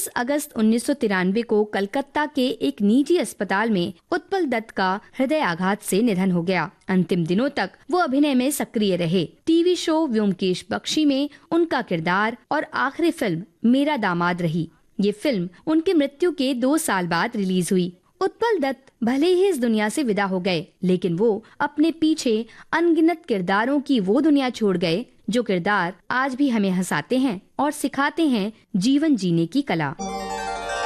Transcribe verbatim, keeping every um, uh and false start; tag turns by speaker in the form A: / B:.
A: दस अगस्त उन्नीस सौ तिरानवे को कलकत्ता के एक निजी अस्पताल में उत्पल दत्त का हृदय आघात से निधन हो गया। अंतिम दिनों तक वो अभिनय में सक्रिय रहे। टीवी शो व्योमकेश बख्शी में उनका किरदार और आखिरी फिल्म मेरा दामाद रही। ये फिल्म उनकी मृत्यु के दो साल बाद रिलीज हुई। उत्पल दत्त भले ही इस दुनिया से विदा हो गए, लेकिन वो अपने पीछे अनगिनत किरदारों की वो दुनिया छोड़ गए जो किरदार आज भी हमें हंसाते हैं और सिखाते हैं जीवन जीने की कला।